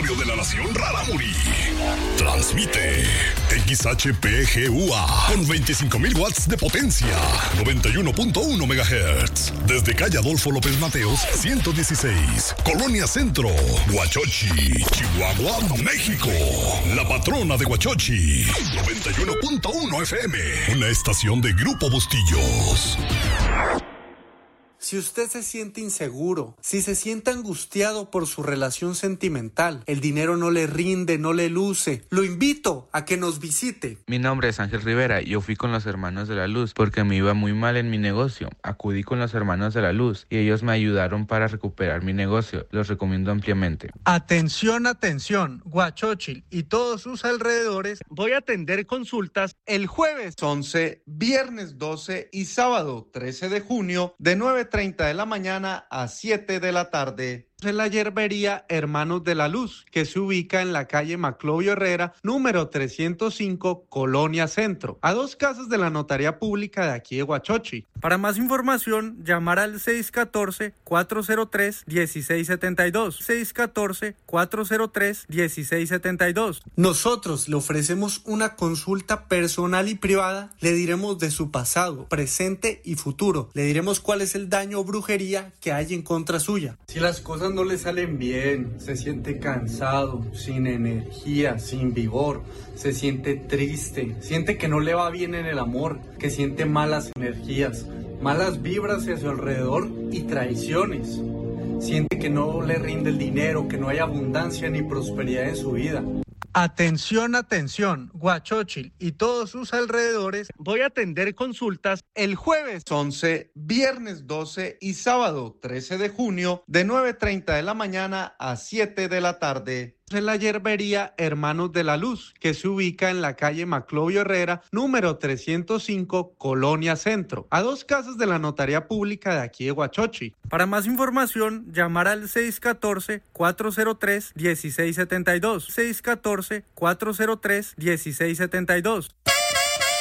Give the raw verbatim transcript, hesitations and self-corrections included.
radio de la nación Rarámuri. Transmite X H P G U A con veinticinco mil watts de potencia, noventa y uno punto uno megahertz. Desde calle Adolfo López Mateos, ciento dieciséis, Colonia Centro, Huachochi, Chihuahua, México. La patrona de Huachochi, noventa y uno punto uno F M, una estación de Grupo Bustillos. Si usted se siente inseguro, si se siente angustiado por su relación sentimental, el dinero no le rinde, no le luce, lo invito a que nos visite. Mi nombre es Ángel Rivera y yo fui con los Hermanos de la Luz porque me iba muy mal en mi negocio. Acudí con los Hermanos de la Luz y ellos me ayudaron para recuperar mi negocio. Los recomiendo ampliamente. Atención, atención, Huachochil y todos sus alrededores. Voy a atender consultas el jueves once, viernes doce y sábado trece de junio de nueve treinta de la mañana a siete de la tarde. En la yerbería Hermanos de la Luz, que se ubica en la calle Maclovio Herrera, número trescientos cinco, Colonia Centro, a dos casas de la Notaría Pública de aquí de Huachochi. Para más información, llamar al seis uno cuatro, cuatro cero tres, uno seis siete dos, seis uno cuatro, cuatro cero tres, uno seis siete dos. Nosotros le ofrecemos una consulta personal y privada, le diremos de su pasado, presente y futuro, le diremos cuál es el daño o brujería que hay en contra suya. Si las cosas no le salen bien, se siente cansado, sin energía, sin vigor, se siente triste, siente que no le va bien en el amor, que siente malas energías, malas vibras hacia su alrededor y traiciones. Siente que no le rinde el dinero, que no hay abundancia ni prosperidad en su vida. Atención, atención, Huachochil y todos sus alrededores. Voy a atender consultas el jueves once, viernes doce y sábado trece de junio de nueve treinta de la mañana a siete de la tarde. En la yerbería Hermanos de la Luz, que se ubica en la calle Maclovio Herrera, número trescientos cinco, Colonia Centro, a dos casas de la Notaría Pública de aquí de Huachochi. Para más información, llamar al seis uno cuatro, cuatro cero tres, uno seis siete dos, seis uno cuatro, cuatro cero tres, uno seis siete dos.